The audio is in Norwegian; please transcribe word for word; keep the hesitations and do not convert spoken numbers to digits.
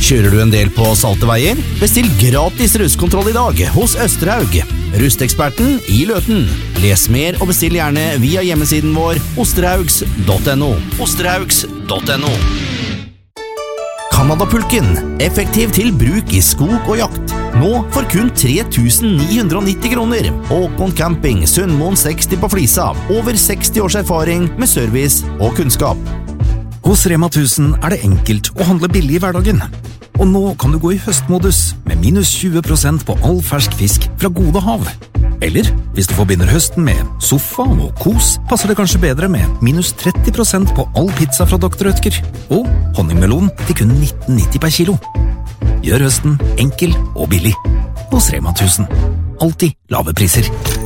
Kjører du en del på salte veier? Bestill gratis rustkontroll i dag hos Østerhaug. Rusteksperten i Løten. Les mer og bestill gjerne via hjemmesiden vår osterhaugs punktum no. osterhaugs punktum no. Canadapulken, effektiv til bruk i skog og jakt. Nå for kun tre tusen ni hundre og nitti kroner. Håkon Camping, Sunnmoen seksti på Flisa. Over seksti års erfaring med service og kunnskap. Hos Rema tusen er det enkelt å handle billig i hverdagen. Og nå kan du gå i høstmodus med minus tjue prosent på all fersk fisk fra Gode Hav. Eller, hvis du forbinder høsten med sofa og kos, passer det kanskje bedre med minus tretti prosent på all pizza fra doktor Rødtger. Og honningmelon til kun nitten nitti per kilo. Gjør høsten enkel og billig. Hos Rema tusen. Alltid lave priser.